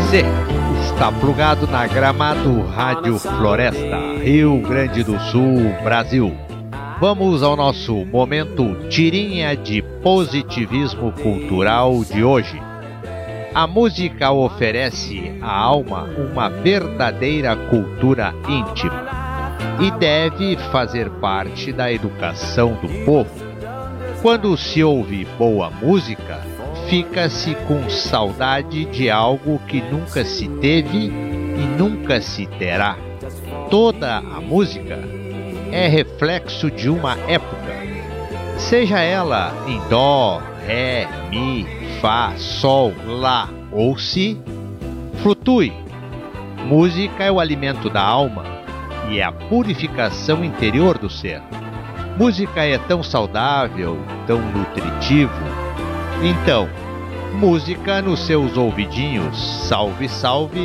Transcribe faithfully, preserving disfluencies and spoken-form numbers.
Você está plugado na Gramado Rádio Floresta, Rio Grande do Sul, Brasil. Vamos ao nosso momento tirinha de positivismo cultural de hoje. A música oferece à alma uma verdadeira cultura íntima e deve fazer parte da educação do povo. Quando se ouve boa música, fica-se com saudade de algo que nunca se teve e nunca se terá. Toda a música é reflexo de uma época, seja ela em dó, ré, mi, fá, sol, lá ou si, flutue. Música é o alimento da alma e é a purificação interior do ser. Música é tão saudável, tão nutritivo. Então, música nos seus ouvidinhos. Salve, salve!